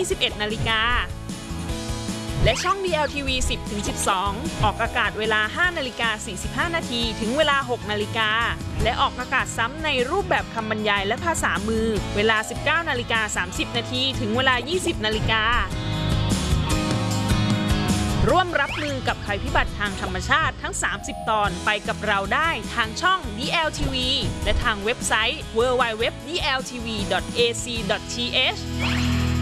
21 นาฬิกาและช่อง DLTV 10-12 ออกอากาศเวลา 5:45 นาทีถึงเวลา 6 นาฬิกาและออกอากาศซ้ำในรูปแบบคำบรรยายและภาษามือเวลา 19:30 นาทีถึงเวลา 20 นาฬิการ่วมรับมือกับภัยพิบัติทางธรรมชาติทั้ง 30 ตอนไปกับเราได้ทางช่อง DLTV และทางเว็บไซต์ www.dltv.ac.th